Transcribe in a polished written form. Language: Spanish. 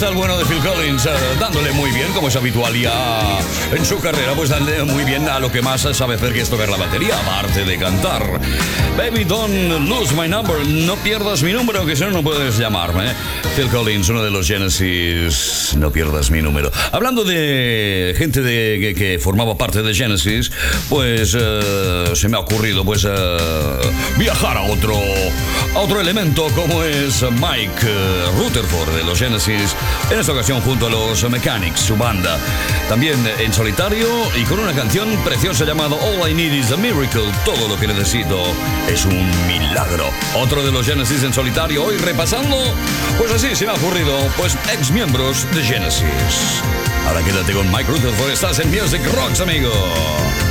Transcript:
Al bueno de Phil Collins, dándole muy bien, como es habitual ya en su carrera, pues dándole muy bien a lo que más sabe hacer, que es tocar la batería, aparte de cantar. Baby, don't lose my number, no pierdas mi número, que si no, no puedes llamarme. Phil Collins, uno de los Genesis, no pierdas mi número. Hablando de gente que formaba parte de Genesis, pues se me ha ocurrido pues viajar a otro elemento, como es Mike Rutherford de los Genesis. En esta ocasión junto a los Mechanics, su banda. También en solitario y con una canción preciosa llamada All I Need Is a Miracle. Todo lo que necesito es un milagro. Otro de los Genesis en solitario, hoy repasando, pues así se me ha ocurrido, pues ex miembros de Genesis. Ahora quédate con Mike Rutherford, estás en Music Rocks, amigo.